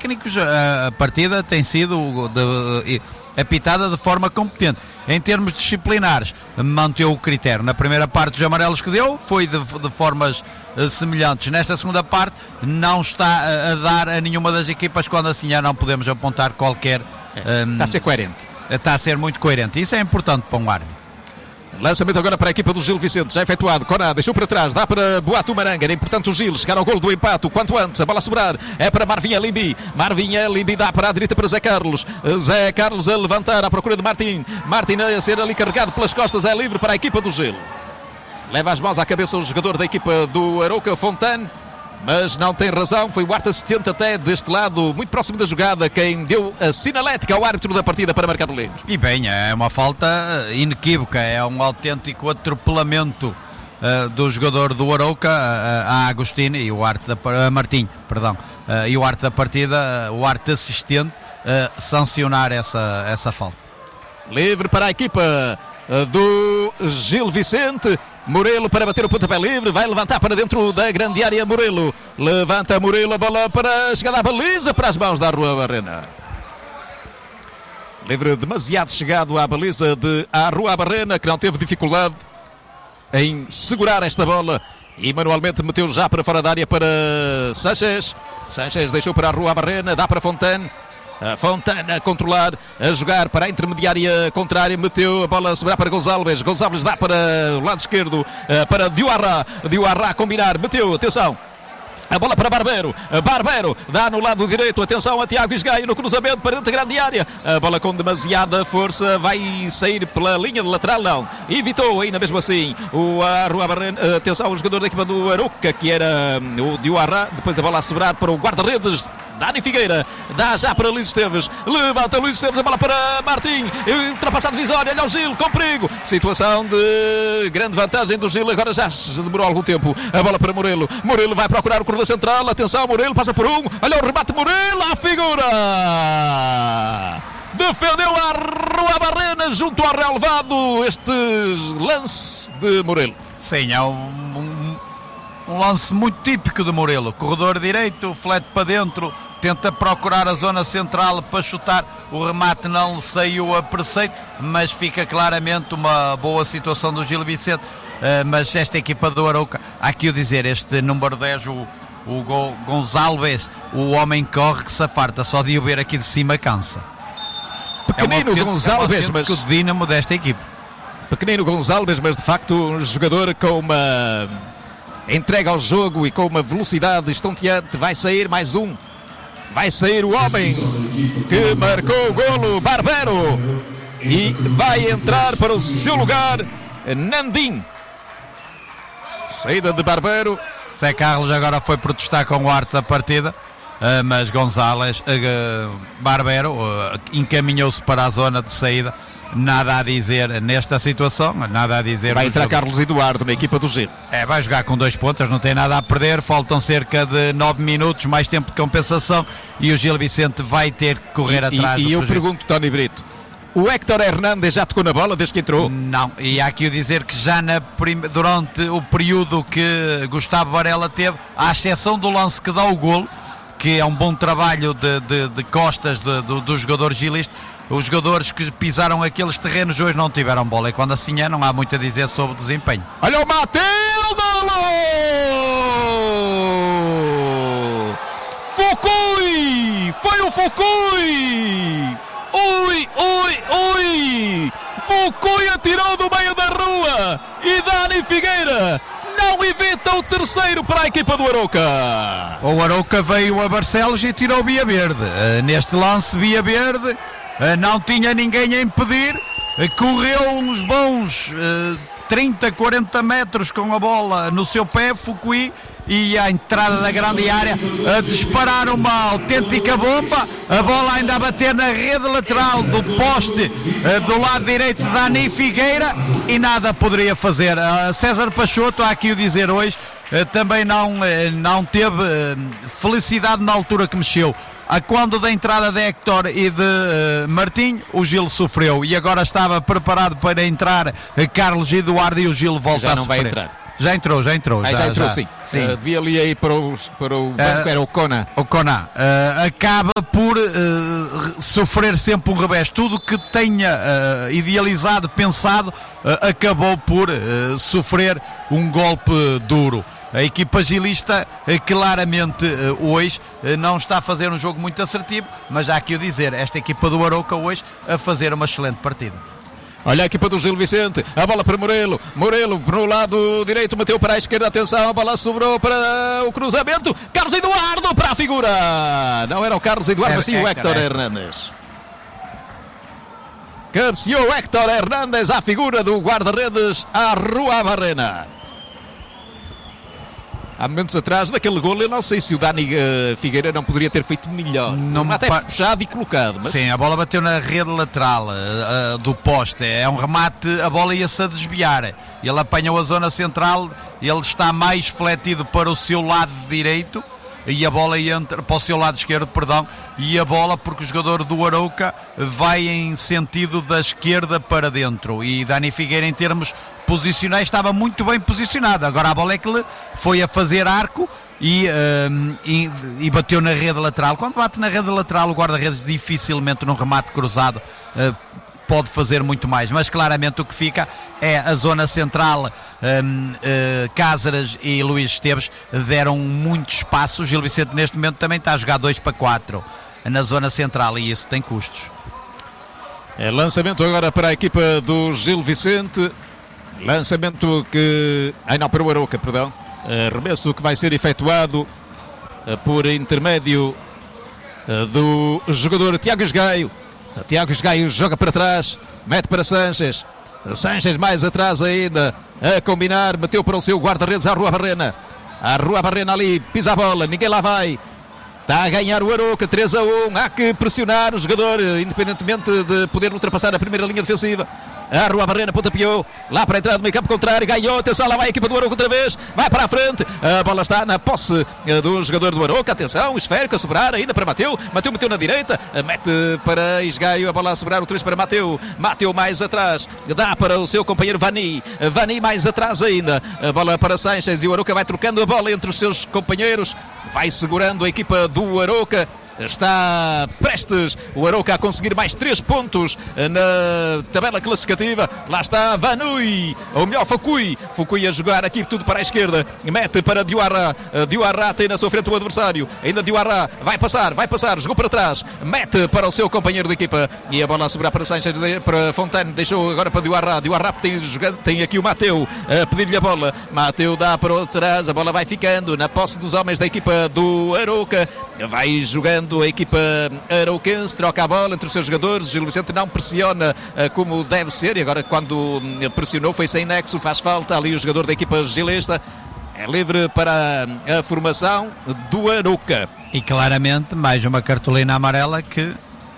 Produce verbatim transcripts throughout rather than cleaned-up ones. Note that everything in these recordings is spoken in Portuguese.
técnicos, a partida tem sido de, de, apitada de forma competente. Em termos disciplinares, manteve o critério. Na primeira parte, os amarelos que deu foi de, de formas uh, semelhantes. Nesta segunda parte, não está a, a dar a nenhuma das equipas, quando assim já não podemos apontar qualquer... É, um, está a ser coerente. Está a ser muito coerente. Isso é importante para um árbitro. Lançamento agora para a equipa do Gil Vicente, já efetuado. Coná deixou para trás, dá para Boato Maranga. Era importante o Gil chegar ao golo do empate o quanto antes. A bola a sobrar é para Marvin Elimbi. Marvin Elimbi dá para a direita para Zé Carlos. Zé Carlos a levantar à procura de Martim. Martim a ser ali carregado pelas costas, é livre para a equipa do Gil. Leva as mãos à cabeça o jogador da equipa do Arouca, Fontane. Mas não tem razão, foi o quarto assistente até deste lado, muito próximo da jogada, quem deu a sinalética ao árbitro da partida para marcar o livre. E bem, é uma falta inequívoca, é um autêntico atropelamento uh, do jogador do Arouca, uh, a Agostinho e o arte da, uh, Martim, perdão, uh, e o arte da partida, uh, o arte assistente, uh, sancionar essa, essa falta. Livre para a equipa uh, do Gil Vicente. Morelo para bater o pontapé livre, vai levantar para dentro da grande área. Morelo, levanta Morelo, a bola para chegar à baliza, para as mãos da Rua Barrena. Livre demasiado chegado à baliza de a Rua Barrena, que não teve dificuldade em segurar esta bola e manualmente meteu já para fora da área para Sanchez. Sanchez deixou para a Rua Barrena, dá para Fontane. A Fontana a controlar, a jogar para a intermediária contrária, meteu a bola a sobrar para Gonçalves. Gonçalves dá para o lado esquerdo, para Diarra. Diarra a combinar, meteu, atenção. A bola para Barbero, Barbero dá no lado direito, atenção a Tiago Isgaio no cruzamento para dentro da grande área. A bola com demasiada força vai sair pela linha de lateral, não. Evitou ainda mesmo assim o Rua Barrena, atenção ao jogador da equipa do Arouca, que era o Diarra. Depois a bola a sobrar para o guarda-redes Dani Figueira, dá já para Luís Esteves, levanta Luís Esteves, a bola para Martim, ultrapassa a divisória, olha o Gil, com perigo, situação de grande vantagem do Gil, agora já demorou algum tempo, a bola para Morelo, Morelo vai procurar o corredor central, atenção, Morelo passa por um, olha o remate, Morelo, a figura, defendeu a Rua Barrena junto ao relevado, este lance de Morelo. Sim, é um, um, um lance muito típico de Morelo, corredor direito, flete para dentro, tenta procurar a zona central para chutar, o remate não saiu a preceito, mas fica claramente uma boa situação do Gil Vicente, uh, mas esta equipa do Arouca, há aqui o dizer, este número dez, o, o Gonçalves, o homem corre que se afarta, só de o ver aqui de cima cansa. Pequenino é Gonçalves, mas o dínamo desta equipe. Pequenino Gonçalves, mas de facto um jogador com uma entrega ao jogo e com uma velocidade estonteante. Vai sair mais um. Vai sair o homem que marcou o golo, Barbero. E vai entrar para o seu lugar, Nandim. Saída de Barbero. Zé Carlos agora foi protestar com o arte da partida. Uh, mas Gonçalves, uh, Barbero, uh, encaminhou-se para a zona de saída. Nada a dizer nesta situação, nada a dizer. Vai entrar Carlos Eduardo na equipa do Gil. É, vai jogar com dois pontos, não tem nada a perder. Faltam cerca de nove minutos, mais tempo de compensação. E o Gil Vicente vai ter que correr e, atrás. E, e eu pergunto, Tony Brito, o Héctor Hernández já tocou na bola desde que entrou? Não, e há aqui o dizer que já na prim... durante o período que Gustavo Varela teve, à exceção do lance que dá o golo, que é um bom trabalho de, de, de costas de, de, dos jogadores gilistas, os jogadores que pisaram aqueles terrenos hoje não tiveram bola, e quando assim é, não há muito a dizer sobre o desempenho. Olha o Matilde! Foucault! Foi o Foucault! Ui, ui, ui! Foucault atirou do meio da rua e Dani Figueira não evita o terceiro para a equipa do Arouca. O Arouca veio a Barcelos e tirou Via Verde. Uh, neste lance, Via Verde uh, não tinha ninguém a impedir. Uh, correu uns bons uh, trinta, quarenta metros com a bola no seu pé, Foucault, e à entrada da grande área a disparar uma autêntica bomba, a bola ainda a bater na rede lateral do poste uh, do lado direito de Dani Figueira, e nada poderia fazer. uh, César Peixoto, há aqui o dizer hoje, uh, também não, uh, não teve uh, felicidade na altura que mexeu. A quando da entrada de Héctor e de uh, Martim, o Gil sofreu, e agora estava preparado para entrar uh, Carlos Eduardo, e o Gil volta já a não sofrer. vai entrar. Já entrou, já entrou. Ah, já, já entrou, já. sim. sim. Uh, devia ali aí para, os, para o banco, uh, era o Kona. O Kona. Uh, acaba por uh, sofrer sempre um revés. Tudo que tenha uh, idealizado, pensado, uh, acabou por uh, sofrer um golpe duro. A equipa gilista uh, claramente uh, hoje uh, não está a fazer um jogo muito assertivo, mas já aqui o dizer, esta equipa do Arouca hoje a fazer uma excelente partida. Olha a equipa do Gil Vicente, a bola para Morelo, Morelo no lado direito, meteu para a esquerda, atenção, a bola sobrou para o cruzamento, Carlos Eduardo para a figura, não era o Carlos Eduardo, mas sim o Héctor Hernández. Cabeceou Héctor Hernández à figura do guarda-redes Arruabarrena. Há momentos atrás, naquele golo, eu não sei se o Dani uh, Figueira não poderia ter feito melhor. Não até pa... puxado e colocado. Mas... Sim, a bola bateu na rede lateral uh, uh, do poste. É um remate, a bola ia-se a desviar. Ele apanhou a zona central, ele está mais fletido para o seu lado direito e a bola entra para o seu lado esquerdo, perdão, e a bola, porque o jogador do Arouca vai em sentido da esquerda para dentro. E Dani Figueira, em termos posicionais, estava muito bem posicionado. Agora a bola é que lhe foi a fazer arco e, um, e, e bateu na rede lateral. Quando bate na rede lateral, o guarda-redes dificilmente num remate cruzado uh, pode fazer muito mais, mas claramente o que fica é a zona central. um, uh, Cáceres e Luís Esteves deram muito espaço. O Gil Vicente neste momento também está a jogar dois para quatro na zona central e isso tem custos. É lançamento agora para a equipa do Gil Vicente. Lançamento que... Ai não, para o Arouca, perdão. Arremesso que vai ser efetuado por intermédio do jogador Tiago Esgaio. Tiago Esgaio joga para trás, mete para Sanches. Sanches mais atrás ainda, a combinar, meteu para o seu guarda-redes Arruabarrena. Arruabarrena ali, pisa a bola, ninguém lá vai. Está a ganhar o Arouca, três a um. Há que pressionar o jogador, independentemente de poder ultrapassar a primeira linha defensiva. A Arruabarrena pontapeou lá para a entrada do meio campo contrário, ganhou, atenção, lá vai a equipa do Arouca outra vez, vai para a frente, a bola está na posse do jogador do Arouca, atenção, esférico a sobrar ainda para Mateu, Mateu meteu na direita, mete para Esgaio, a bola a sobrar, o três para Mateu, Mateu mais atrás, dá para o seu companheiro Vani, Vani mais atrás ainda, a bola para Sanches e o Arouca vai trocando a bola entre os seus companheiros, vai segurando a equipa do Arouca. Está prestes o Arouca a conseguir mais três pontos na tabela classificativa. Lá está Vanui, ou melhor Fukui. Fukui a jogar aqui tudo para a esquerda. Mete para Diarra. Diarra tem na sua frente o adversário. Ainda Diarra vai passar, vai passar. Jogou para trás. Mete para o seu companheiro de equipa. E a bola a sobrar para Sanches, para Fontane. Deixou agora para Diarra. Diarra tem, tem aqui o Mateu a pedir-lhe a bola. Mateu dá para trás. A bola vai ficando na posse dos homens da equipa do Arouca. Vai jogando a equipa arauquense, troca a bola entre os seus jogadores. O Gil Vicente não pressiona uh, como deve ser, e agora quando uh, pressionou foi sem nexo, faz falta ali o jogador da equipa gilesta. É livre para a formação do Arouca. E claramente mais uma cartolina amarela que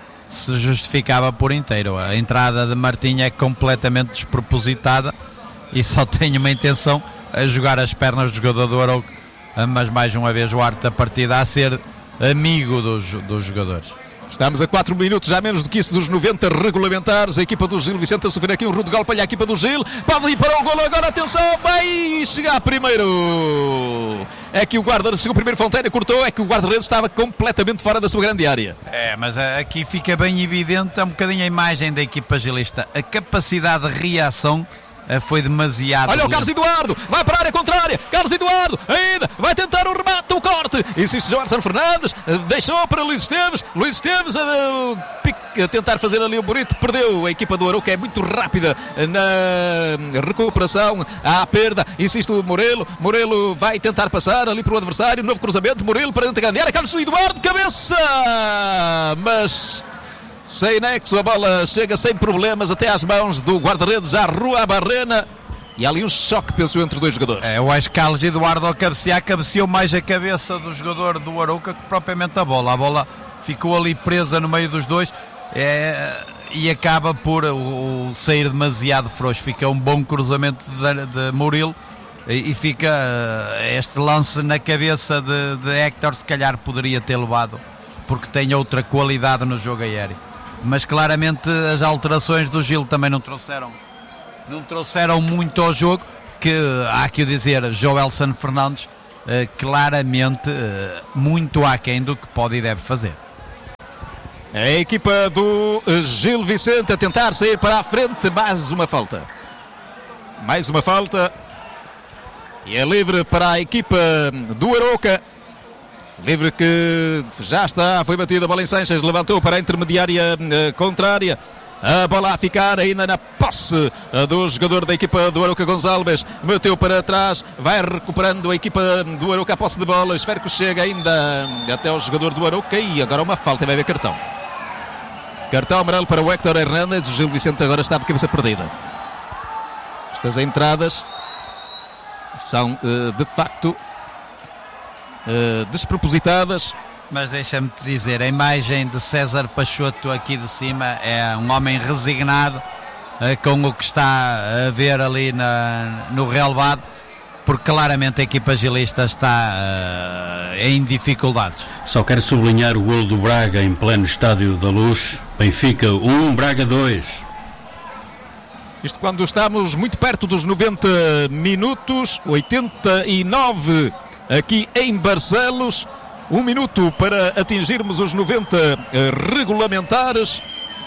se justificava por inteiro. A entrada de Martinha é completamente despropositada e só tem uma intenção, a jogar as pernas do jogador do Arouca, mas mais uma vez o arte da partida a ser amigo dos, dos jogadores. Estamos a quatro minutos, já menos do que isso dos noventa regulamentares. A equipa do Gil Vicente a sofrer aqui um rude golpe para a equipa do Gil. Pode ir para o golo agora, atenção, vai chegar primeiro. É que o guarda-redes chegou primeiro, Fonteira cortou, é que o guarda-redes estava completamente fora da sua grande área. É, mas aqui fica bem evidente, é um bocadinho a imagem da equipa gilista. A capacidade de reação foi demasiado. Olha o Carlos Eduardo, vai para a área contrária. Carlos Eduardo, ainda vai tentar o remate, o corte. Insiste Jorge Fernandes, deixou para Luís Esteves. Luís Esteves a, a tentar fazer ali o bonito, perdeu. A equipa do Arouca é muito rápida na recuperação, à perda. Insiste o Morelo, Morelo vai tentar passar ali para o adversário. Novo cruzamento, Morelo para dentro da grande área. Carlos Eduardo, cabeça, mas sem nexo, a bola chega sem problemas até às mãos do guarda-redes Arruabarrena. E há ali um choque, penso, entre dois jogadores. É, eu acho que Carlos Eduardo ao cabecear cabeceou mais a cabeça do jogador do Arouca que propriamente a bola. A bola ficou ali presa no meio dos dois, é, e acaba por o, o sair demasiado frouxo. Fica um bom cruzamento de, de Murilo e, e fica uh, este lance na cabeça de, de Héctor, se calhar poderia ter levado, porque tem outra qualidade no jogo aéreo. Mas claramente as alterações do Gil também não trouxeram não trouxeram muito ao jogo. que há que o dizer, Joelson Fernandes, uh, claramente uh, muito aquém do que pode e deve fazer. A equipa do Gil Vicente a tentar sair para a frente, mais uma falta. Mais uma falta. E é livre para a equipa do Arouca. Livre que já está, foi batida a bola em Sanches, levantou para a intermediária uh, contrária. A bola a ficar ainda na posse uh, do jogador da equipa do Arouca, Gonçalves. Meteu para trás, vai recuperando a equipa do Arouca a posse de bola. Espero que chegue ainda até o jogador do Arouca. E agora uma falta e vai haver cartão. Cartão amarelo para o Héctor Hernández. O Gil Vicente agora está de cabeça perdida. Estas entradas são uh, de facto Uh, despropositadas. Mas deixa-me te dizer, a imagem de César Pachoto aqui de cima é um homem resignado uh, com o que está a ver ali na, no relevado, porque claramente a equipa gilista está uh, em dificuldades. Só quero sublinhar o golo do Braga em pleno Estádio da Luz. Benfica um, Braga dois. Isto quando estamos muito perto dos noventa minutos, oitenta e nove aqui em Barcelos. Um minuto para atingirmos os noventa regulamentares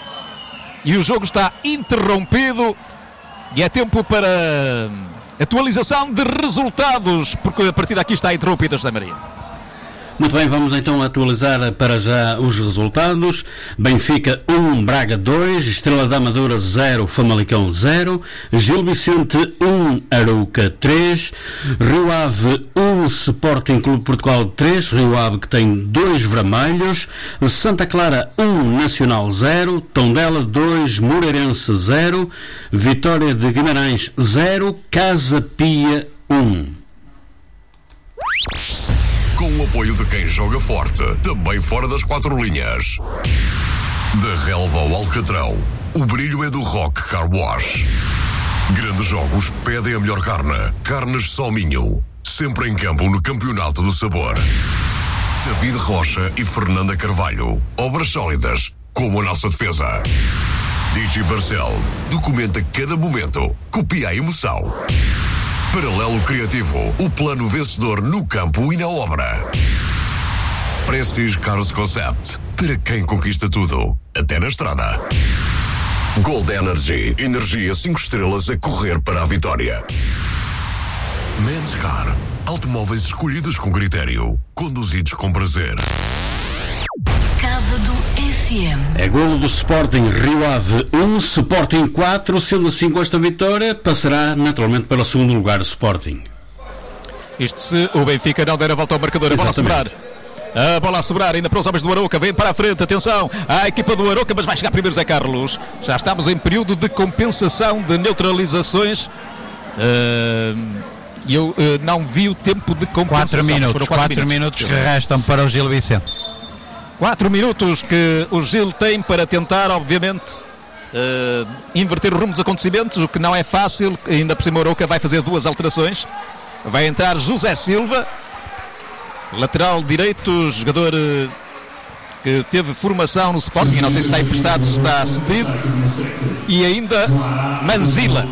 e o jogo está interrompido e é tempo para atualização de resultados, porque a partida aqui está interrompida, José Maria. Muito bem, vamos então atualizar para já os resultados. Benfica um, Braga dois, Estrela da Amadora zero, Famalicão zero, Gil Vicente um, Arouca três, Rio Ave um, Sporting Clube Portugal três, Rio Ave que tem dois vermelhos, Santa Clara um, Nacional zero, Tondela dois, Moreirense zero, Vitória de Guimarães zero, Casa Pia um. Com o apoio de quem joga forte, também fora das quatro linhas. Da relva ao alcatrão, o brilho é do Rock Car Wash. Grandes jogos pedem a melhor carne. Carnes Solminho. Sempre em campo no Campeonato do Sabor. David Rocha e Fernanda Carvalho. Obras sólidas, como a nossa defesa. Digi Barcel. Documenta cada momento. Copia a emoção. Paralelo Criativo, o plano vencedor no campo e na obra. Prestige Cars Concept, para quem conquista tudo, até na estrada. Gold Energy, energia cinco estrelas a correr para a vitória. Menscar, automóveis escolhidos com critério, conduzidos com prazer. Sábado F M. É golo do Sporting, Rio Ave um, Sporting quatro, sendo assim com esta vitória, passará naturalmente para o segundo lugar o Sporting. Isto se o Benfica não der a volta ao marcador. A bola a sobrar. A bola a sobrar ainda para os homens do Arouca. Vem para a frente, atenção, a equipa do Arouca, mas vai chegar primeiro Zé Carlos. Já estamos em período de compensação de neutralizações. E uh, eu uh, não vi o tempo de compensação. quatro minutos, quatro minutos que restam para o Gil Vicente. quatro minutos que o Gil tem para tentar, obviamente, uh, inverter o rumo dos acontecimentos, o que não é fácil. Ainda por cima o Arouca vai fazer duas alterações. Vai entrar José Silva, lateral direito, jogador uh, que teve formação no Sporting, não sei se está emprestado, se está cedido. E ainda Manzila.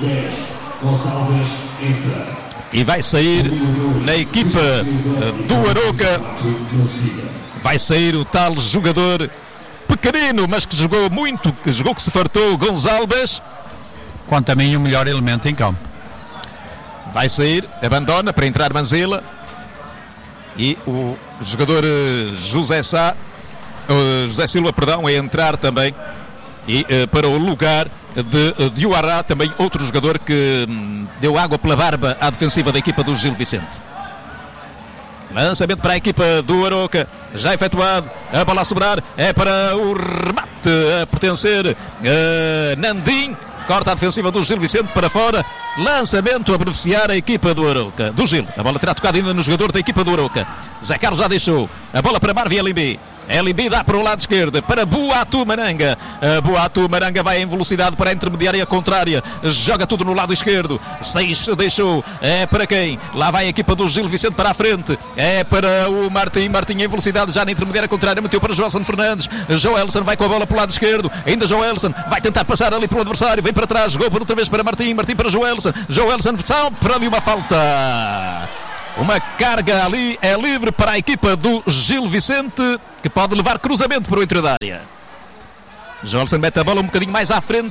E vai sair na equipa uh, do Arouca. Vai sair o tal jogador pequenino, mas que jogou muito, que jogou que se fartou, Gonçalves. Quanto a mim, o melhor elemento em campo. Vai sair, abandona para entrar Manzila. E o jogador José Sá, uh, José Silva, perdão, a entrar também. E uh, para o lugar de uh, Diuará, também outro jogador que um, deu água pela barba à defensiva da equipa do Gil Vicente. Lançamento para a equipa do Arouca, já efetuado, a bola a sobrar, é para o remate a pertencer a Nandim, corta a defensiva do Gil Vicente para fora, lançamento a beneficiar a equipa do Arouca, do Gil, a bola terá tocado ainda no jogador da equipa do Arouca, Zé Carlos já deixou, a bola para Marvi Alimbi, É Limbi, dá para o lado esquerdo, para Boatu Maranga. Uh, Boatu Maranga vai em velocidade para a intermediária contrária. Joga tudo no lado esquerdo. Seis deixou. É para quem? Lá vai a equipa do Gil Vicente para a frente. É para o Martim. Martim em velocidade já na intermediária contrária. Meteu para Joelson Fernandes. Joelson vai com a bola para o lado esquerdo. Ainda Joelson vai tentar passar ali pelo adversário. Vem para trás. Jogou por outra vez para Martim. Martim para Joelson. Joelson só para ali uma falta. Uma carga ali é livre para a equipa do Gil Vicente, que pode levar cruzamento para o interior da área. Joelson mete a bola um bocadinho mais à frente,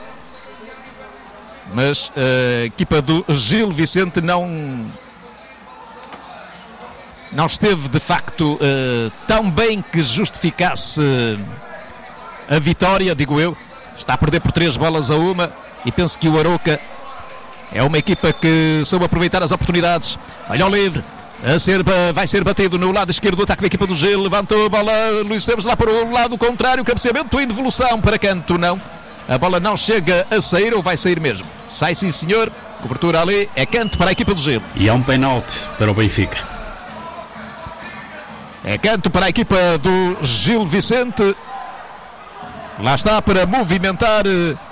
mas a equipa do Gil Vicente não não esteve de facto uh, tão bem que justificasse a vitória, digo eu. Está a perder por três bolas a uma e penso que o Arouca é uma equipa que soube aproveitar as oportunidades. Olha o livre, a ser, vai ser batido no lado esquerdo do ataque da equipa do Gil. Levantou a bola, Luís Esteves lá para o lado contrário. Cabeceamento em devolução para canto, não. A bola não chega a sair ou vai sair mesmo? Sai sim senhor, cobertura ali, é canto para a equipa do Gil. E há um penalti para o Benfica. É canto para a equipa do Gil Vicente. Lá está para movimentar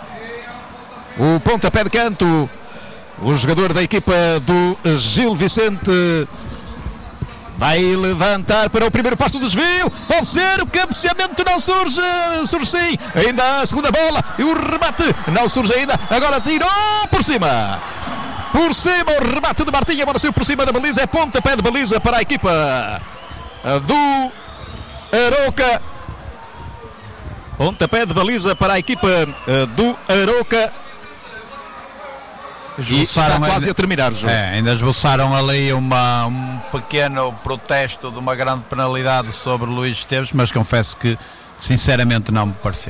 o pontapé de canto o jogador da equipa do Gil Vicente. Vai levantar para o primeiro passo do desvio. Pode ser, o cabeceamento não surge. Surge sim, ainda a segunda bola. E o remate não surge ainda. Agora tirou por cima. Por cima o remate de Martim. Agora saiu por cima da baliza. É pontapé de baliza para a equipa do Arouca. Pontapé de baliza para a equipa do Arouca. E está quase ainda, a terminar o jogo. É, ainda esboçaram ali uma, um pequeno protesto de uma grande penalidade sobre Luís Esteves, mas confesso que sinceramente não me pareceu.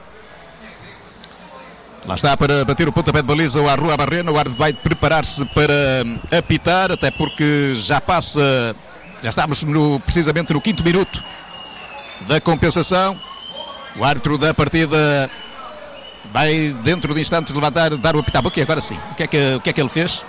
Lá está para bater o pontapé de baliza o Arrua Barrena. O árbitro vai preparar-se para apitar, até porque já passa, já estamos no, precisamente no quinto minuto da compensação. O árbitro da partida vai dentro de instantes levantar, dar o apitado. Ok, agora sim. O que é que, o que é que ele fez?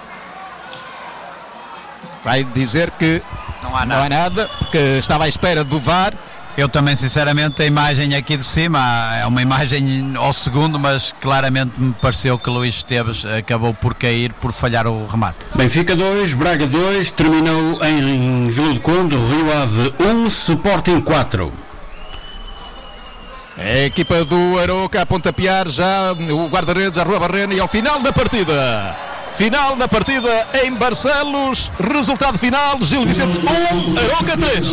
Vai dizer que não há nada, não há nada porque estava à espera do V A R. Eu também, sinceramente, a imagem aqui de cima é uma imagem ao segundo, mas claramente me pareceu que Luís Esteves acabou por cair, por falhar o remate. Benfica dois, Braga dois, terminou em Vila do Conde, Rio Ave um, Sporting quatro. A equipa do Arouca a pontapear já o guarda-redes, a Rua Barrena, e ao final da partida, final da partida em Barcelos, resultado final, Gil Vicente um, Arouca três.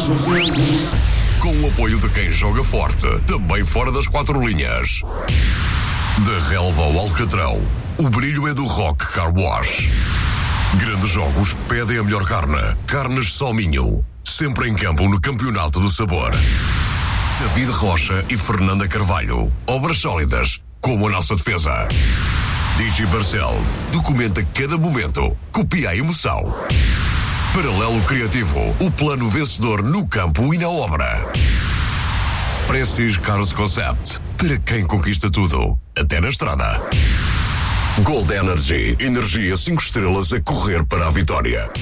Com o apoio de quem joga forte, também fora das quatro linhas. Da relva ao alcatrão, o brilho é do Rock Car Wash. Grandes jogos pedem a melhor carne. Carnes Salminho, sempre em campo no Campeonato do Sabor. David Rocha e Fernanda Carvalho, obras sólidas como a nossa defesa. Digi Barcel, documenta cada momento, copia a emoção. Paralelo Criativo, o plano vencedor no campo e na obra. Prestige Cars Concept, para quem conquista tudo, até na estrada. Gold Energy, energia cinco estrelas a correr para a vitória.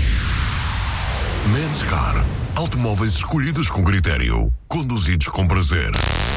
Men's Car, automóveis escolhidos com critério, conduzidos com prazer.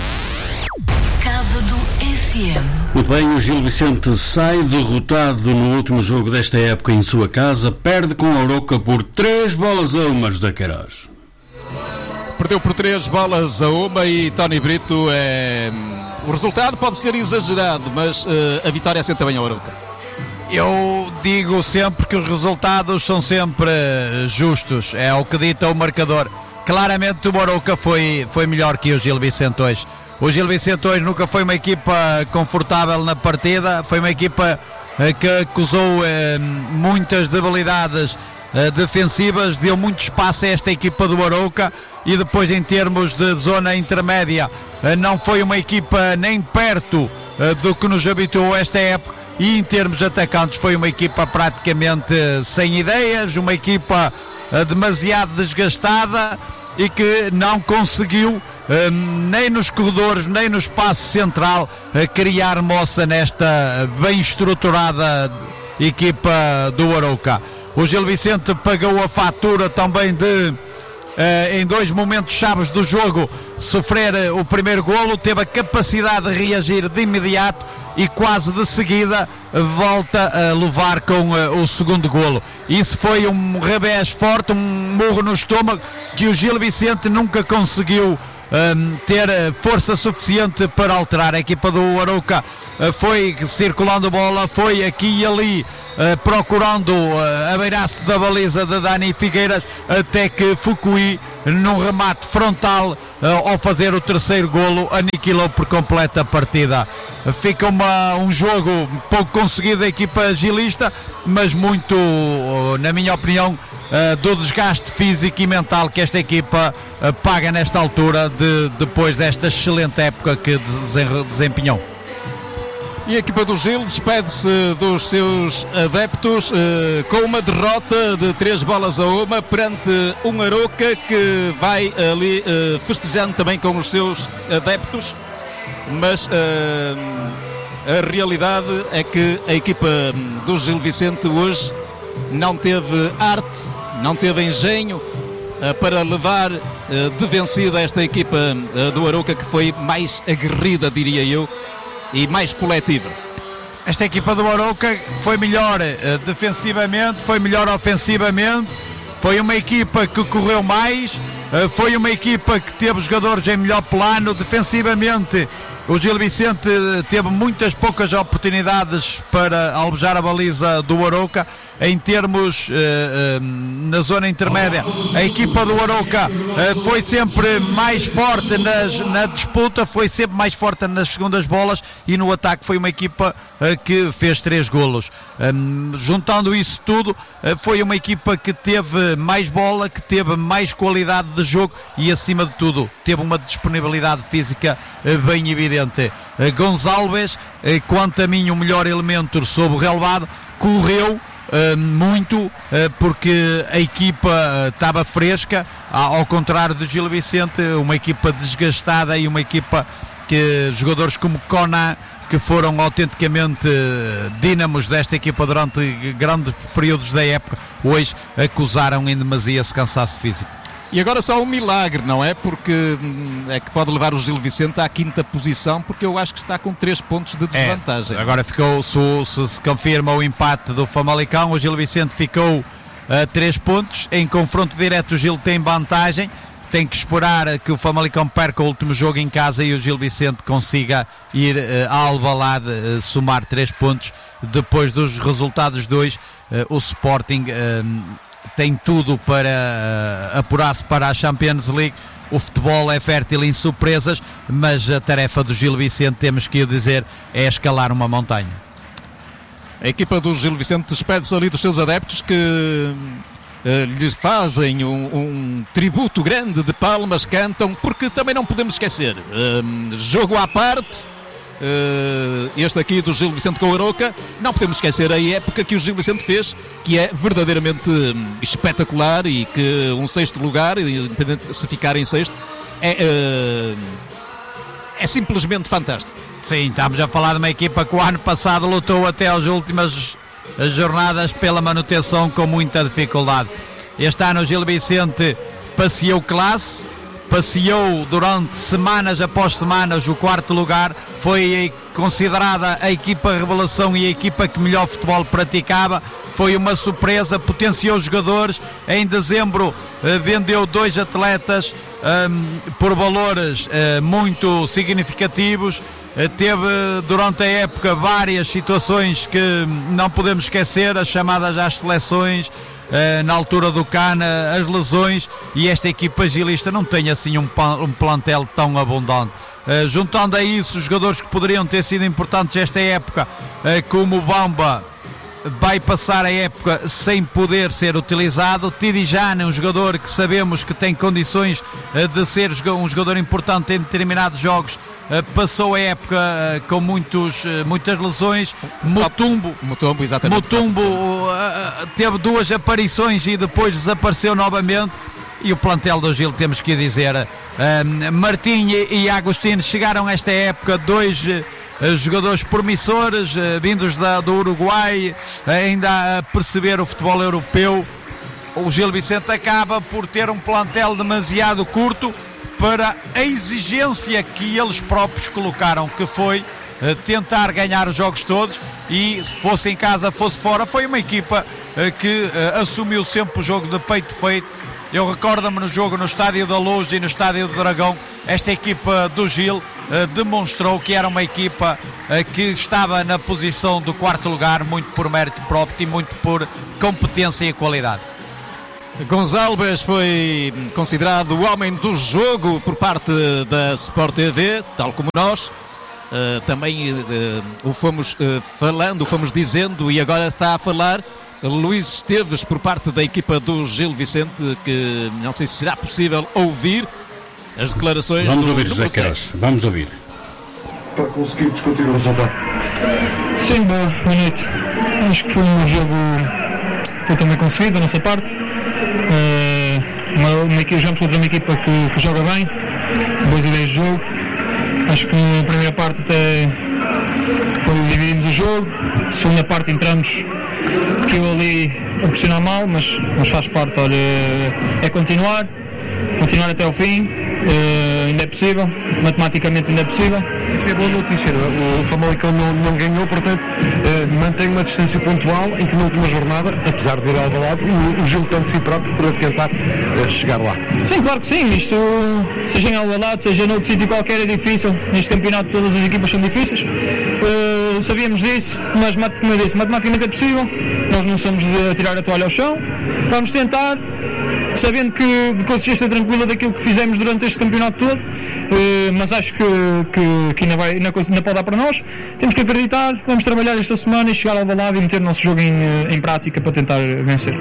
Sábado F M. Muito bem, o Gil Vicente sai derrotado no último jogo desta época em sua casa, perde com a Arouca por três bolas a uma da Queiroz. Perdeu por três bolas a uma e Tony Brito é... O resultado pode ser exagerado, mas uh, a vitória assenta bem a Arouca. Eu digo sempre que os resultados são sempre justos, é o que dita o marcador. Claramente o Arouca foi, foi melhor que o Gil Vicente hoje. O Gil Vicente hoje nunca foi uma equipa confortável na partida, foi uma equipa eh, que acusou eh, muitas debilidades eh, defensivas, deu muito espaço a esta equipa do Arouca, e depois em termos de zona intermédia eh, não foi uma equipa nem perto eh, do que nos habituou esta época. E em termos de atacantes foi uma equipa praticamente sem ideias, uma equipa uh, demasiado desgastada e que não conseguiu uh, nem nos corredores nem no espaço central uh, criar moça nesta bem estruturada equipa do Arouca. O Gil Vicente pagou a fatura também de em dois momentos chaves do jogo, sofrer o primeiro golo, teve a capacidade de reagir de imediato e quase de seguida volta a levar com o segundo golo. Isso foi um revés forte, um murro no estômago que o Gil Vicente nunca conseguiu um, ter força suficiente para alterar. A equipa do Arouca uh, foi circulando a bola, foi aqui e ali Uh, procurando uh, abeirar-se da baliza de Dani Figueiras, até que Fukui, num remate frontal, uh, ao fazer o terceiro golo, aniquilou por completa a partida. Uh, fica uma, um jogo pouco conseguido da equipa gilista, mas muito, uh, na minha opinião, uh, do desgaste físico e mental que esta equipa uh, paga nesta altura, de, depois desta excelente época que desen- desempenhou. E a equipa do Gil despede-se dos seus adeptos eh, com uma derrota de três bolas a uma perante um Arouca que vai ali eh, festejando também com os seus adeptos, mas eh, a realidade é que a equipa do Gil Vicente hoje não teve arte, não teve engenho eh, para levar eh, de vencida esta equipa eh, do Arouca, que foi mais aguerrida, diria eu, e mais coletiva. Esta equipa do Arouca foi melhor uh, defensivamente, foi melhor ofensivamente, foi uma equipa que correu mais, uh, foi uma equipa que teve jogadores em melhor plano. Defensivamente, o Gil Vicente teve muitas poucas oportunidades para alvejar a baliza do Arouca. Em termos uh, uh, na zona intermédia, a equipa do Arouca uh, foi sempre mais forte nas, na disputa, foi sempre mais forte nas segundas bolas, e no ataque foi uma equipa uh, que fez três golos. Um, juntando isso tudo, uh, foi uma equipa que teve mais bola, que teve mais qualidade de jogo e, acima de tudo, teve uma disponibilidade física uh, bem evidente. Uh, Gonçalves, uh, quanto a mim, o melhor elemento sob o relevado, correu Uh, muito, uh, porque a equipa estava uh, fresca, ao contrário do Gil Vicente, uma equipa desgastada e uma equipa que jogadores como Conan, que foram autenticamente uh, dínamos desta equipa durante grandes períodos da época, hoje acusaram em demasia esse cansaço físico. E agora só um milagre, não é? Porque é que pode levar o Gil Vicente à quinta posição, porque eu acho que está com três pontos de desvantagem. É, agora ficou, se, se se confirma o empate do Famalicão, o Gil Vicente ficou a três pontos. Em confronto direto, o Gil tem vantagem. Tem que esperar que o Famalicão perca o último jogo em casa e o Gil Vicente consiga ir uh, a Alvalade uh, somar três pontos. Depois dos resultados dois, uh, o Sporting uh, tem tudo para uh, apurar-se para a Champions League. O futebol é fértil em surpresas, mas a tarefa do Gil Vicente, temos que dizer, é escalar uma montanha. A equipa do Gil Vicente despede-se ali dos seus adeptos, que uh, lhes fazem um, um tributo grande de palmas, cantam, porque também não podemos esquecer, uh, jogo à parte, Uh, este aqui do Gil Vicente com o Arouca, não podemos esquecer a época que o Gil Vicente fez, que é verdadeiramente um, espetacular, e que um sexto lugar, independente se ficar em sexto, é, uh, é simplesmente fantástico. Sim, estamos a falar de uma equipa que o ano passado lutou até às últimas jornadas pela manutenção com muita dificuldade. Este ano o Gil Vicente passeou classe, passeou durante semanas após semanas o quarto lugar, foi considerada a equipa revelação e a equipa que melhor futebol praticava. Foi uma surpresa, potenciou os jogadores. Em dezembro eh, vendeu dois atletas um, por valores eh, muito significativos. Eh, teve durante a época várias situações que não podemos esquecer, as chamadas às seleções, Uh, na altura do Cana, as lesões, e esta equipa gilista não tem assim um, um plantel tão abundante. Uh, juntando a isso os jogadores que poderiam ter sido importantes esta época, uh, como o Bamba, vai passar a época sem poder ser utilizado. Tidijane, um jogador que sabemos que tem condições uh, de ser um jogador importante em determinados jogos, Uh, passou a época uh, com muitos, uh, muitas lesões. Mutumbo, Mutumbo, exatamente. Mutumbo uh, uh, teve duas aparições e depois desapareceu novamente. E o plantel do Gil, temos que dizer, uh, Martinho e Agostinho chegaram a esta época, dois uh, jogadores promissores, uh, vindos da, do Uruguai, uh, ainda a perceber o futebol europeu. o Gil Vicente acaba por ter um plantel demasiado curto para a exigência que eles próprios colocaram, que foi uh, tentar ganhar os jogos todos, e se fosse em casa, fosse fora. Foi uma equipa uh, que uh, assumiu sempre o jogo de peito feito. Eu recordo-me no jogo no Estádio da Luz e no Estádio do Dragão, esta equipa do Gil uh, demonstrou que era uma equipa uh, que estava na posição do quarto lugar, muito por mérito próprio e muito por competência e qualidade. Gonçalves foi considerado o homem do jogo por parte da Sport T V, tal como nós. Uh, também uh, o fomos uh, falando, o fomos dizendo, e agora está a falar Luís Esteves por parte da equipa do Gil Vicente, que não sei se será possível ouvir as declarações. Vamos do, ouvir, do José Queiroz, vamos ouvir. Para conseguir discutir o resultado. Sim, boa, boa noite. Acho que foi um jogo foi também conseguido da nossa parte. Uh, uma, uma, jogamos contra uma equipa que, que joga bem, boas ideias de jogo. Acho que na primeira parte até foi, dividimos o jogo. Na segunda parte entramos, que eu ali a pressionar mal, mas, mas faz parte. Olha, é continuar, continuar até ao fim. Uh, ainda é possível, matematicamente ainda é possível. É boa notícia, o Famalicão não, não ganhou, portanto uh, mantém uma distância pontual em que na última jornada, apesar de ir ao lado, o, o Gil tem de si próprio para tentar uh, chegar lá. Sim, claro que sim, isto seja em Alvalade, seja noutro sítio qualquer é difícil, neste campeonato todas as equipas são difíceis, uh, sabíamos disso, mas como eu disse, matematicamente é possível, nós não somos de tirar a toalha ao chão, vamos tentar, sabendo que de consciência tranquila daquilo que fizemos durante este campeonato todo, uh, mas acho que, que, que ainda, vai, ainda, ainda pode dar para nós. Temos que acreditar, vamos trabalhar esta semana e chegar ao Alvalade e meter o nosso jogo em, em prática para tentar vencer.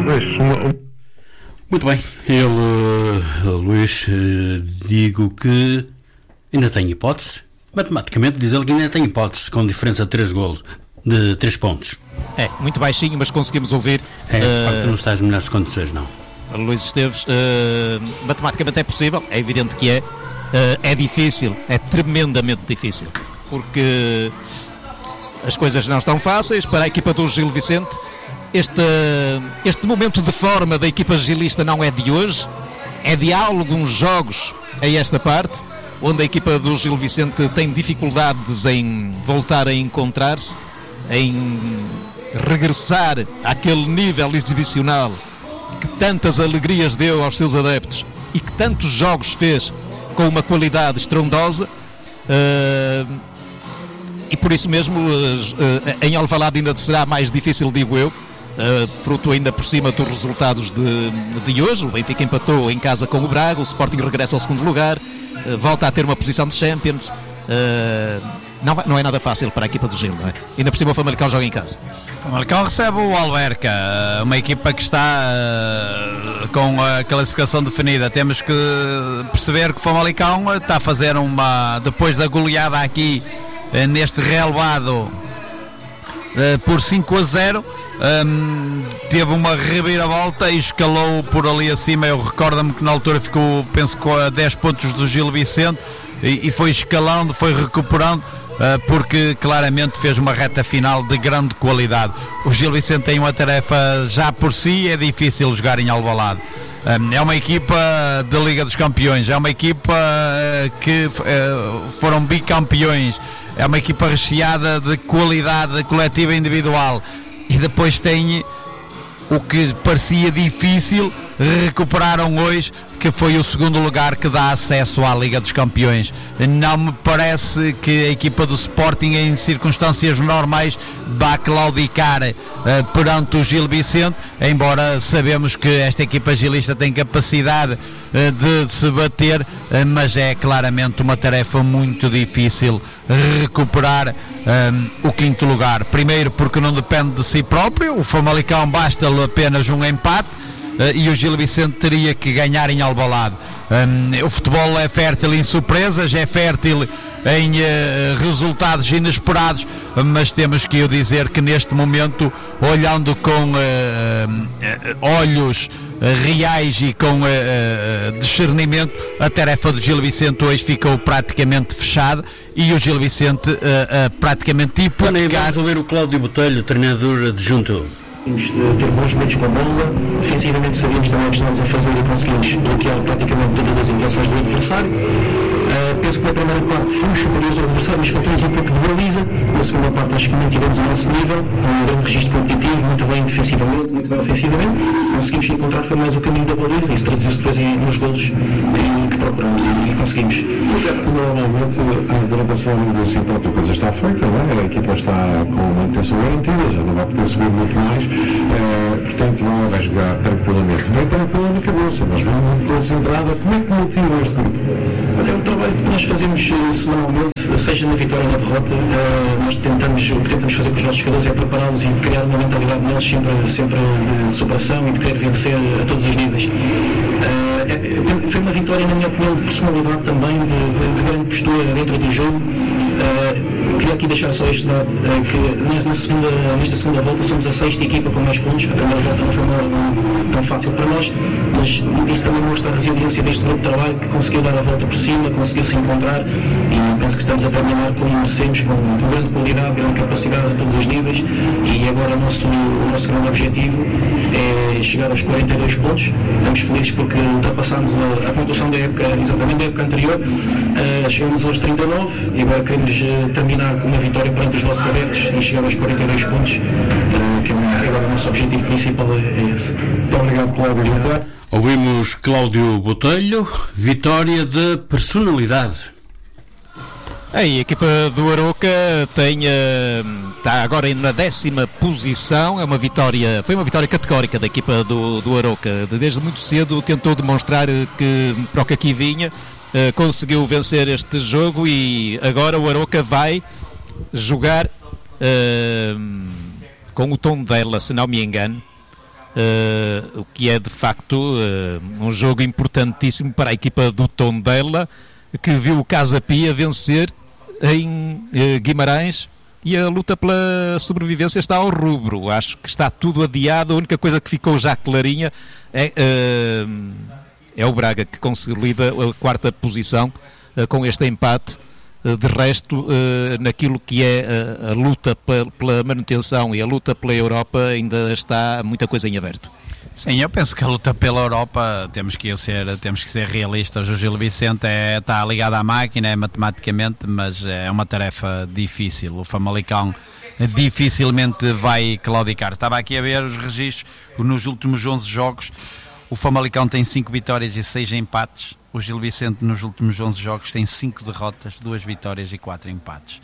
Muito bem, ele, Luís, digo que ainda tem hipótese, matematicamente diz ele que ainda tem hipótese, com diferença de três golos, de três pontos. É, muito baixinho, mas conseguimos ouvir. É, de uh... facto não está às melhores condições, não. Luís Esteves, uh, matematicamente é possível, é evidente que é, uh, é difícil, é tremendamente difícil, porque as coisas não estão fáceis para a equipa do Gil Vicente. Este, este momento de forma da equipa gilista não é de hoje, é de alguns jogos a esta parte, onde a equipa do Gil Vicente tem dificuldades em voltar a encontrar-se, em regressar àquele nível exibicional que tantas alegrias deu aos seus adeptos e que tantos jogos fez com uma qualidade estrondosa, uh, e por isso mesmo uh, uh, em Alvalade ainda será mais difícil, digo eu, uh, fruto ainda por cima dos resultados de, de hoje. O Benfica empatou em casa com o Braga, o Sporting regressa ao segundo lugar, uh, volta a ter uma posição de Champions. uh, não, não é nada fácil para a equipa do Gil, não é? Ainda por cima o Famalicão joga em casa. O Famalicão recebe o Alverca, uma equipa que está uh, com a classificação definida. Temos que perceber que o Famalicão está a fazer uma, depois da goleada aqui uh, neste relevado uh, por cinco a zero, um, teve uma reviravolta e escalou por ali acima. Eu recordo-me que na altura ficou, penso que a dez pontos do Gil Vicente, e, e foi escalando, foi recuperando, porque claramente fez uma reta final de grande qualidade. O Gil Vicente tem uma tarefa já por si, é difícil jogar em Alvalade. É uma equipa da Liga dos Campeões, é uma equipa que foram bicampeões, é uma equipa recheada de qualidade coletiva e individual, e depois tem o que parecia difícil, recuperaram hoje, que foi o segundo lugar que dá acesso à Liga dos Campeões. Não me parece que a equipa do Sporting em circunstâncias normais vá claudicar uh, perante o Gil Vicente, embora sabemos que esta equipa gilista tem capacidade uh, de se bater, uh, mas é claramente uma tarefa muito difícil recuperar um, o quinto lugar. Primeiro porque não depende de si próprio, o Famalicão basta-lhe apenas um empate, Uh, e o Gil Vicente teria que ganhar em Alvalade. Um, o futebol é fértil em surpresas, é fértil em uh, resultados inesperados, mas temos que eu dizer que neste momento, olhando com uh, uh, olhos uh, reais e com uh, uh, discernimento, a tarefa do Gil Vicente hoje ficou praticamente fechada, e o Gil Vicente uh, uh, praticamente hipotecado. Vamos ouvir o Cláudio Botelho, treinador adjunto. Temos de ter bons momentos com a bola, defensivamente sabíamos também o que estávamos a fazer e conseguimos bloquear praticamente todas as intenções do adversário. Uh, penso que na primeira parte fomos superiores ao adversário, mas faltou-nos um pouco de baliza. Na segunda parte acho que mantivemos o nosso nível, um grande registro competitivo, muito bem defensivamente, muito bem ofensivamente. Conseguimos encontrar foi mais o caminho da baliza e isso traduziu-se depois em, nos golos que, que procuramos e, e conseguimos. Porque normalmente durante a semana diz assim, pronto, a coisa está feita, não é? A equipa está com uma manutenção garantida, já não vai poder subir muito mais, uh, portanto vai, vai jogar tranquilamente. Vem tranquilo na cabeça, mas vem muito concentrada. Como é que motiva este grupo? Olha, é um trabalho que nós fazemos uh, semanalmente, seja na vitória ou na derrota. Uh, nós tentamos, o que tentamos fazer com os nossos jogadores é prepará-los e criar uma mentalidade neles sempre, sempre de, de superação e de querer vencer a todos os níveis. Uh, foi uma vitória, na minha opinião, de personalidade também, de, de, de grande postura dentro do jogo. Uh, queria aqui deixar só este dado, uh, que na segunda, nesta segunda volta somos a sexta equipa com mais pontos. A primeira volta não foi uma, tão fácil para nós, mas isso também mostra a resiliência deste grupo de trabalho que conseguiu dar a volta por cima, conseguiu se encontrar e penso que estamos a terminar como merecemos, com, com grande qualidade, grande capacidade a todos os níveis e agora o nosso, o nosso grande objetivo é chegar aos quarenta e dois pontos. Estamos felizes porque ultrapassámos a, a pontuação da época, exatamente da época anterior, uh, chegamos aos trinta e nove e agora queremos uh, terminar com uma vitória perante os nossos adeptos e chegar aos quarenta e dois pontos, uh, que é agora o nosso objetivo principal é, é esse. Muito obrigado, Cláudio. Ouvimos Cláudio Botelho, vitória de personalidade. A equipa do Aroca tem, está agora na décima posição. É uma vitória, foi uma vitória categórica da equipa do, do Aroca. Desde muito cedo tentou demonstrar que para o que aqui vinha, conseguiu vencer este jogo e agora o Aroca vai jogar uh, com o Tondela, se não me engano. Uh, o que é de facto uh, um jogo importantíssimo para a equipa do Tondela, que viu o Casa Pia vencer em uh, Guimarães e a luta pela sobrevivência está ao rubro. Acho que está tudo adiado. A única coisa que ficou já clarinha é, uh, é o Braga, que consolida a quarta posição uh, com este empate. De resto, naquilo que é a luta pela manutenção e a luta pela Europa, ainda está muita coisa em aberto. Sim, eu penso que a luta pela Europa, temos que ser, temos que ser realistas. O Gil Vicente é, está ligado à máquina, é matematicamente, mas é uma tarefa difícil. O Famalicão dificilmente vai claudicar. Estava aqui a ver os registros nos últimos onze jogos. O Famalicão tem cinco vitórias e seis empates. O Gil Vicente nos últimos onze jogos tem cinco derrotas, duas vitórias e quatro empates.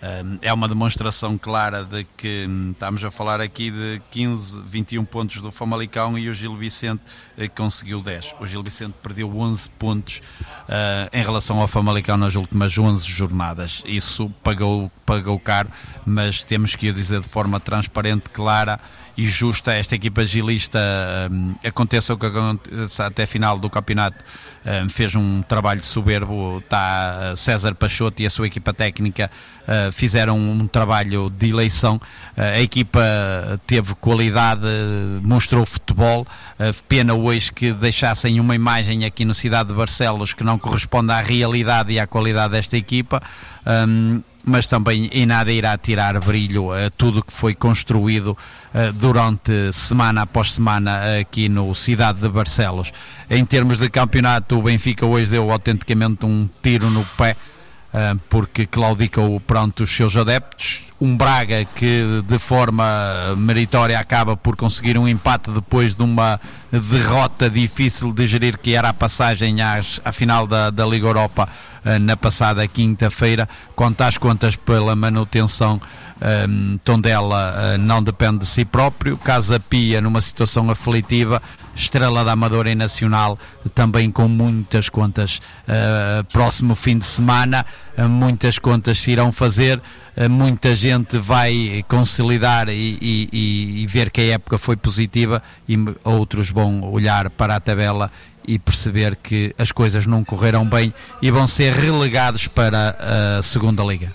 É uma demonstração clara de que estamos a falar aqui de quinze, vinte e um pontos do Famalicão e o Gil Vicente conseguiu dez. O Gil Vicente perdeu onze pontos uh, em relação ao Famalicão nas últimas onze jornadas. Isso pagou, pagou caro, mas temos que o dizer de forma transparente, clara e justa. Esta equipa gilista, um, aconteça o que aconteça até a final do campeonato, um, fez um trabalho soberbo. Está César Pachoto e a sua equipa técnica uh, fizeram um trabalho de eleição. Uh, a equipa teve qualidade, mostrou futebol. Uh, pena hoje que deixassem uma imagem aqui no Cidade de Barcelos que não corresponde à realidade e à qualidade desta equipa. Um, mas também em nada irá tirar brilho a tudo que foi construído uh, durante semana após semana aqui no Cidade de Barcelos. Em termos de campeonato, o Benfica hoje deu autenticamente um tiro no pé, uh, porque claudicou pronto os seus adeptos. Um Braga que de forma meritória acaba por conseguir um empate depois de uma derrota difícil de gerir, que era a passagem às, à final da, da Liga Europa na passada quinta-feira. Quanto às contas pela manutenção, um, Tondela uh, não depende de si próprio. Casa Pia numa situação aflitiva. Estrela da Amadora e Nacional também com muitas contas. Uh, próximo fim de semana uh, muitas contas se irão fazer. Uh, muita gente vai consolidar e, e, e ver que a época foi positiva, e outros vão olhar para a tabela e perceber que as coisas não correram bem e vão ser relegados para a segunda Liga.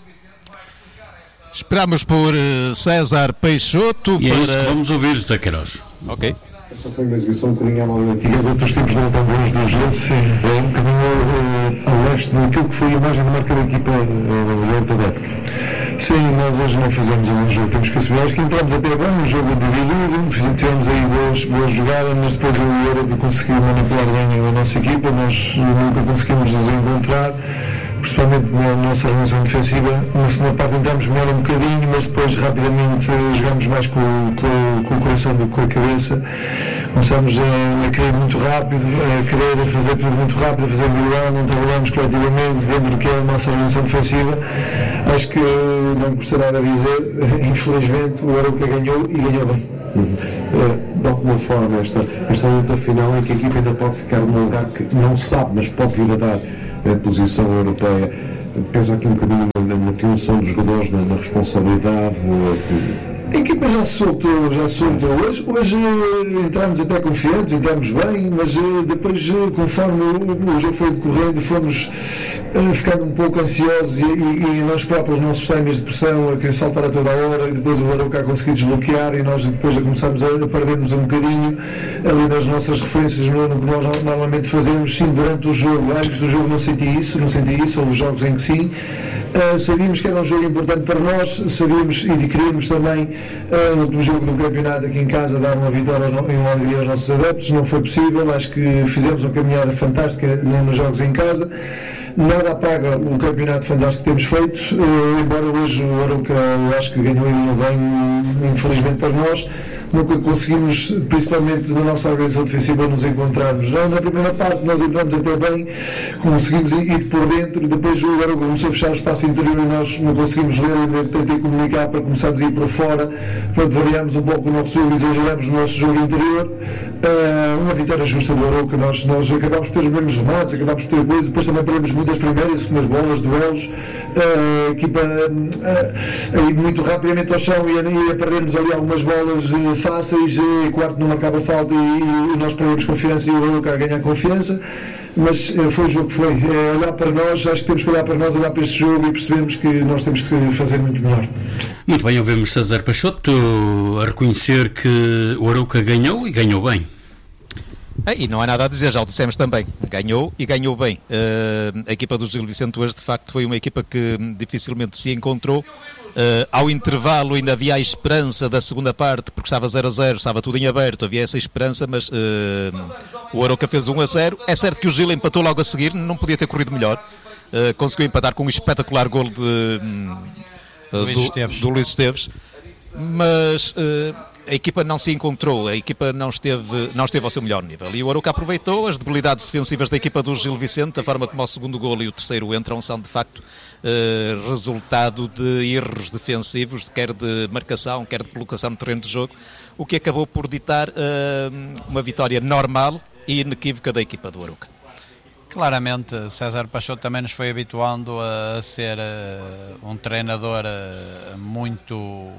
Esperamos por César Peixoto. E para... é isso que vamos ouvir, José Queiroz. Ok. Esta foi uma exibição um bocadinho à moda antiga, de outros tempos não tão bons de gente, é um bocadinho uh, ao leste daquilo que foi a imagem de marca da equipa uh, durante a época. Sim, nós hoje não fizemos um bom jogo, temos que assumir. Acho que entramos até bem, um jogo dividido, tivemos aí boas, boas jogadas, mas depois o Europa conseguiu manipular bem a nossa equipa, nós nunca conseguimos nos encontrar, principalmente na nossa organização defensiva. Na segunda parte entramos melhor um bocadinho, mas depois rapidamente jogamos mais com, com, com o coração do que com a cabeça. Começamos a, a querer muito rápido, a querer fazer tudo muito rápido, a fazer individual, não trabalhamos coletivamente dentro do que é a nossa organização defensiva. Acho que não custa nada dizer, infelizmente o Arouca ganhou e ganhou bem. Uhum. De alguma forma, esta, esta luta final em que a equipa ainda pode ficar num lugar que não sabe, mas pode vir a dar a posição europeia, pensa aqui um bocadinho na, na tensão dos jogadores, na, na responsabilidade. A equipa já se soltou, já se soltou. Hoje, hoje entramos até confiantes, entramos bem, mas depois, conforme o, o jogo foi decorrendo, fomos uh, ficando um pouco ansiosos e, e, e nós próprios, os nossos times de pressão, a querer saltar a toda a hora, e depois o Arouca a conseguir desbloquear e nós depois já começamos a, a perdermos um bocadinho ali nas nossas referências no, no que nós normalmente fazemos. Sim, durante o jogo, antes do jogo não senti isso, não senti isso, houve jogos em que sim. Uh, sabíamos que era um jogo importante para nós, sabíamos e queríamos também uh, no último jogo do campeonato aqui em casa dar uma vitória e uma alegria aos nossos adeptos. Não foi possível, acho que fizemos uma caminhada fantástica nos jogos em casa. Nada apaga o campeonato fantástico que temos feito, uh, embora hoje o Arouca acho que ganhou e ganhou bem, infelizmente para nós. Nunca conseguimos, principalmente na nossa organização defensiva, nos encontrarmos. Não, na primeira parte nós entramos até bem, conseguimos ir por dentro, depois o Arouca começou a fechar o espaço interior e nós não conseguimos ler, ainda tentei comunicar para começarmos a ir para fora, portanto variámos um pouco o nosso jogo, exageramos o nosso jogo interior. Uh, uma vitória justa do Arouca, nós, nós acabámos por ter os mesmos remates, acabámos por ter coisas, depois também perdemos muitas primeiras e segundas bolas, duelos, uh, a equipa uh, uh, muito rapidamente ao chão e a, a perdermos ali algumas bolas uh, fáceis, e quarto não marcava falta e, e nós perdemos confiança e o Arouca a ganhar confiança, mas uh, foi o jogo que foi. Uh, olhar para nós, acho que temos que olhar para nós, olhar para este jogo e percebemos que nós temos que fazer muito melhor. Muito bem, ouvimos César Peixoto a reconhecer que o Arouca ganhou e ganhou bem. É, e não há nada a dizer, já o dissemos também, ganhou e ganhou bem. Uh, a equipa do Gil Vicente hoje de facto foi uma equipa que dificilmente se encontrou. Uh, ao intervalo ainda havia a esperança da segunda parte, porque estava zero a zero, estava tudo em aberto, havia essa esperança, mas uh, o Arouca fez um a zero. É certo que o Gil empatou logo a seguir, não podia ter corrido melhor. Uh, conseguiu empatar com um espetacular golo de, uh, Luís do, Esteves. do Luís Esteves, mas uh, a equipa não se encontrou, a equipa não esteve, não esteve ao seu melhor nível. E o Arouca aproveitou as debilidades defensivas da equipa do Gil Vicente, a forma como o segundo golo e o terceiro entram são de facto uh, resultado de erros defensivos, quer de marcação, quer de colocação no terreno de jogo, o que acabou por ditar uh, uma vitória normal e inequívoca da equipa do Arouca. Claramente, César Peixoto também nos foi habituando a ser uh, um treinador uh, muito, uh,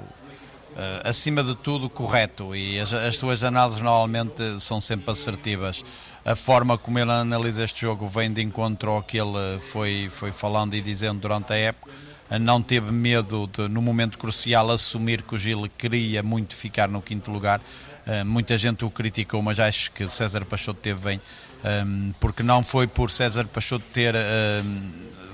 acima de tudo, correto, e as, as suas análises normalmente são sempre assertivas. A forma como ele analisa este jogo vem de encontro ao que ele foi, foi falando e dizendo durante a época. Não teve medo de, no momento crucial, assumir que o Gil queria muito ficar no quinto lugar. Uh, muita gente o criticou, mas acho que César Peixoto teve bem. Um, porque não foi por César Peixoto ter, um,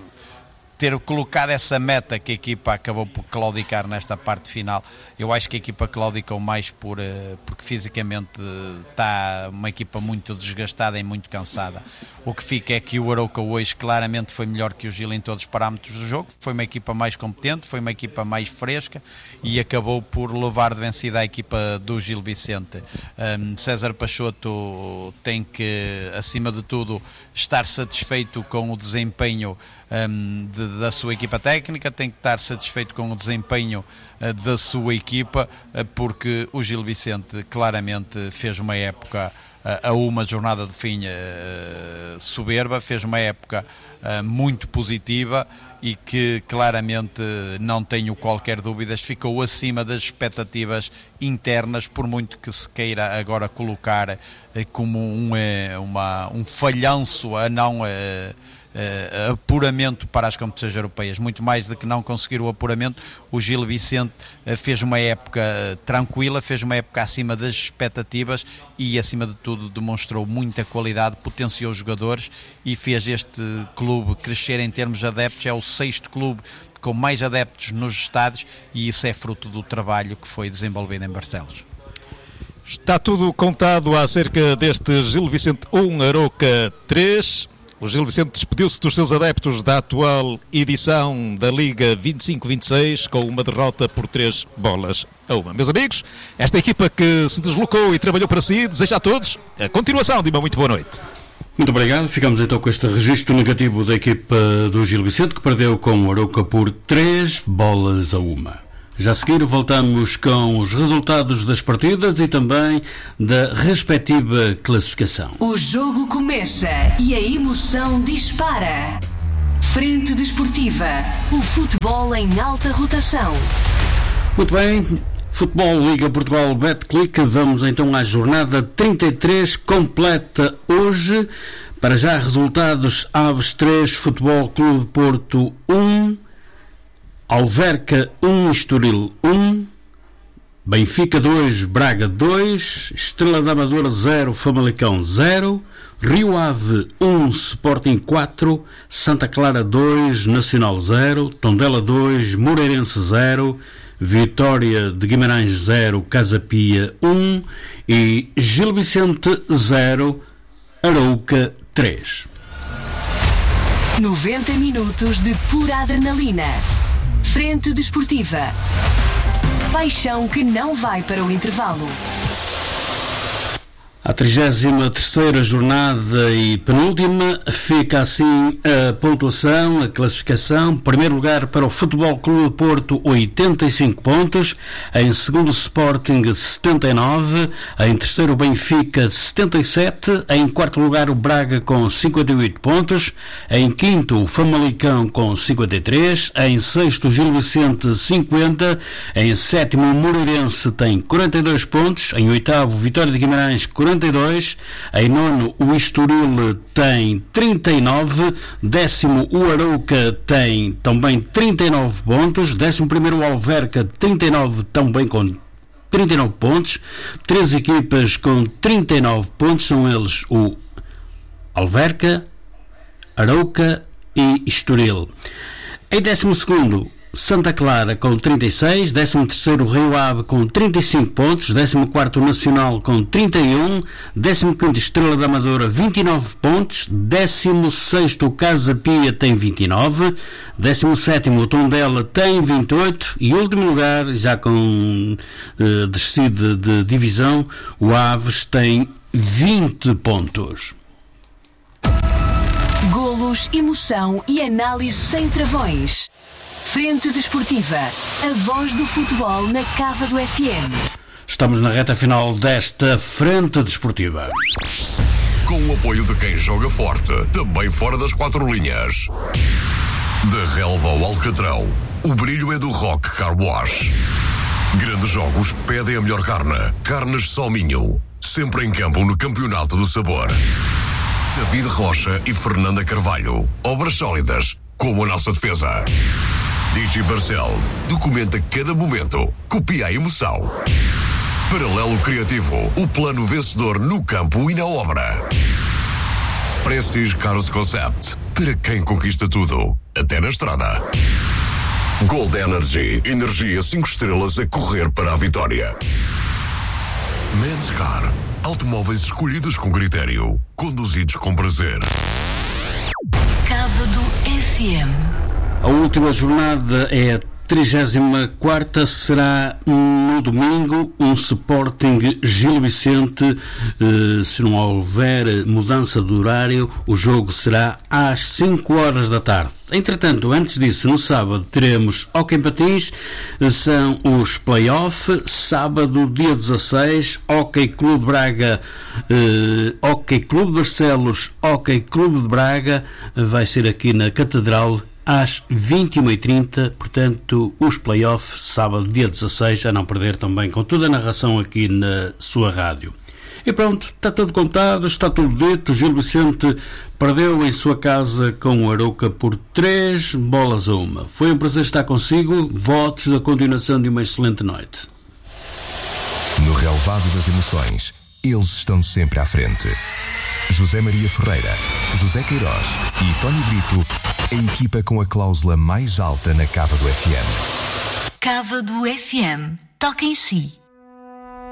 ter colocado essa meta que a equipa acabou por claudicar nesta parte final. Eu acho que a equipa claudicou mais por, uh, porque fisicamente está uma equipa muito desgastada e muito cansada. O que fica é que o Arouca hoje claramente foi melhor que o Gil em todos os parâmetros do jogo, foi uma equipa mais competente, foi uma equipa mais fresca e acabou por levar de vencida a equipa do Gil Vicente. Um, César Peixoto tem que, acima de tudo, estar satisfeito com o desempenho um, de, da sua equipa técnica, tem que estar satisfeito com o desempenho uh, da sua equipa, uh, porque o Gil Vicente claramente fez uma época a uma jornada de fim uh, soberba, fez uma época uh, muito positiva e que claramente, não tenho qualquer dúvida, ficou acima das expectativas internas, por muito que se queira agora colocar uh, como um, uh, uma, um falhanço a não... Uh, Uh, apuramento para as competições europeias. Muito mais do que não conseguir o apuramento, o Gil Vicente uh, fez uma época uh, tranquila, fez uma época acima das expectativas e, acima de tudo, demonstrou muita qualidade, potenciou os jogadores e fez este clube crescer em termos de adeptos. É o sexto clube com mais adeptos nos estádios, e isso é fruto do trabalho que foi desenvolvido em Barcelos. Está tudo contado acerca deste Gil Vicente um, Arouca três. O Gil Vicente despediu-se dos seus adeptos da atual edição da Liga vinte e cinco vinte e seis com uma derrota por três bolas a uma. Meus amigos, esta equipa que se deslocou e trabalhou para si deseja a todos a continuação de uma muito boa noite. Muito obrigado. Ficamos então com este registro negativo da equipa do Gil Vicente, que perdeu com o Arouca por três bolas a uma. Já a seguir voltamos com os resultados das partidas e também da respectiva classificação. O jogo começa e a emoção dispara. Frente Desportiva, o futebol em alta rotação. Muito bem. Futebol Liga Portugal Betclic, vamos então à jornada trinta e três completa hoje. Para já resultados: Aves três, Futebol Clube Porto um, Alverca um, Estoril um, Benfica dois, Braga dois, Estrela da Amadora zero, Famalicão zero, Rio Ave um, Sporting quatro, Santa Clara dois, Nacional zero, Tondela dois, Moreirense zero, Vitória de Guimarães zero, Casa Pia um e Gil Vicente zero, Arouca três. noventa minutos de pura adrenalina. Frente Desportiva. Paixão que não vai para o intervalo. A trigésima terceira jornada e penúltima, fica assim a pontuação, a classificação. Primeiro lugar para o Futebol Clube Porto, oitenta e cinco pontos. Em segundo, Sporting, setenta e nove. Em terceiro, Benfica, setenta e sete. Em quarto lugar, o Braga, com cinquenta e oito pontos. Em quinto, o Famalicão, com cinquenta e três. Em sexto, Gil Vicente, cinquenta. Em sétimo, o Moreirense tem quarenta e dois pontos. Em oitavo, Vitória de Guimarães, quarenta e dois. Em nono, o Estoril tem trinta e nove. Décimo, o Arouca tem também trinta e nove pontos. Décimo primeiro, o Alverca, trinta e nove, também com trinta e nove pontos. Três equipas com trinta e nove pontos, são eles o Alverca, Arouca e Estoril. Em décimo segundo, Santa Clara com trinta e seis, décimo terceiro Rio Ave com trinta e cinco pontos, décimo quarto Nacional com trinta e um, décimo quinto Estrela da Amadora vinte e nove pontos, décimo sexto Casa Pia tem vinte e nove, décimo sétimo Tondela tem vinte e oito e último lugar, já com uh, descida de divisão, o Aves tem vinte pontos. Golos, emoção e análise sem travões. Frente Desportiva, a voz do futebol na Cava do F M. Estamos na reta final desta Frente Desportiva. Com o apoio de quem joga forte, também fora das quatro linhas. Da relva ao alcatrão, o brilho é do Rock Car Wash. Grandes jogos pedem a melhor carne. Carnes Salminho, sempre em campo no Campeonato do Sabor. David Rocha e Fernanda Carvalho, obras sólidas, como a nossa defesa. Digi Barcel, documenta cada momento, copia a emoção. Paralelo Criativo, o plano vencedor no campo e na obra. Prestige Cars Concept, para quem conquista tudo, até na estrada. Gold Energy, energia cinco estrelas a correr para a vitória. Men's Car, automóveis escolhidos com critério, conduzidos com prazer. Cava do F M. A última jornada é a trigésima quarta, será no domingo, um Sporting Gil Vicente. Eh, se não houver mudança de horário, o jogo será às cinco horas da tarde. Entretanto, antes disso, no sábado teremos Hóquei em Patins, são os play-off. Sábado, dia dezasseis, Hóquei Clube de Braga, eh, Hóquei Clube de Barcelos, Hóquei Clube de Braga, vai ser aqui na Catedral às vinte e uma e trinta, portanto, os play-offs, sábado, dia dezasseis, a não perder também com toda a narração aqui na sua rádio. E pronto, está tudo contado, está tudo dito. Gil Vicente perdeu em sua casa com o Arouca por três bolas a uma. Foi um prazer estar consigo. Votos da continuação de uma excelente noite. No relevado das emoções, eles estão sempre à frente. José Maria Ferreira, José Queiroz e Tony Brito A equipa com a cláusula mais alta na Cava do F M. Cava do F M. Toca em si.